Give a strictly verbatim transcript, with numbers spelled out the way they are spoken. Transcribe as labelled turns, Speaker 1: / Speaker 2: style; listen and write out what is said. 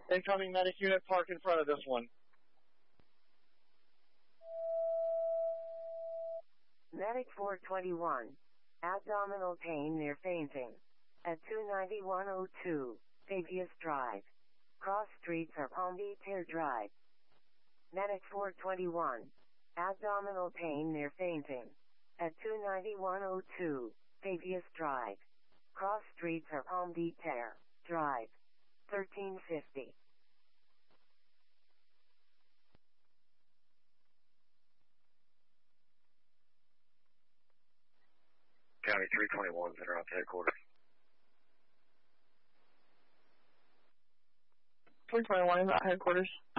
Speaker 1: Incoming medic unit, park in front of this one.
Speaker 2: Medic four twenty-one. Abdominal pain near fainting. At two ninety-one oh two, Fabius Drive. Cross streets are Palm Beach Drive. Medic four twenty-one. Abdominal pain near fainting. At two ninety-one oh two, Fabius Drive. Cross streets are Palm Beach Drive. thirteen fifty.
Speaker 3: County three twenty-one, interrupt headquarters.
Speaker 1: three twenty-one is at headquarters.